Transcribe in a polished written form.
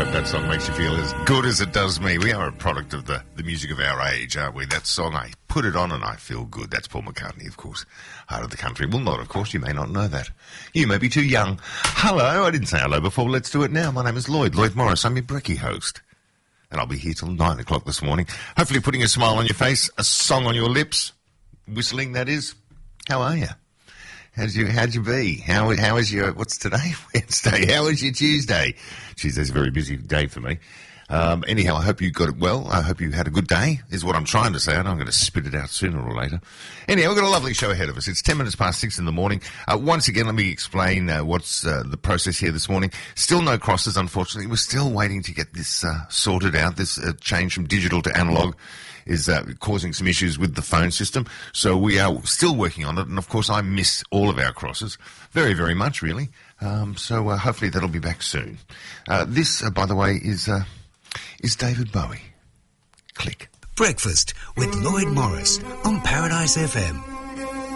hope that song makes you feel as good as it does me. We are a product of the music of our age, aren't we? That song, I put it on and I feel good. That's Paul McCartney, of course. Heart of the country. Well, not, of course. You may not know that. You may be too young. Hello. I didn't say hello before. Let's do it now. My name is Lloyd Morris. I'm your brekkie host. And I'll be here till 9 o'clock this morning. Hopefully putting a smile on your face, a song on your lips. Whistling, that is. How are you? How'd you be? How is your, what's today? Wednesday. How is your Tuesday? Tuesday's a very busy day for me. Anyhow, I hope you got it well. I hope you had a good day, is what I'm trying to say. I know I'm going to spit it out sooner or later. Anyhow, we've got a lovely show ahead of us. It's 10 minutes past 6 in the morning. Once again, let me explain what's the process here this morning. Still no crosses, unfortunately. We're still waiting to get this sorted out. This change from digital to analog is causing some issues with the phone system. So we are still working on it. And, of course, I miss all of our crosses very, very much, really. So hopefully that'll be back soon. This, by the way, is David Bowie. Click. Breakfast with Lloyd Morris on Paradise FM.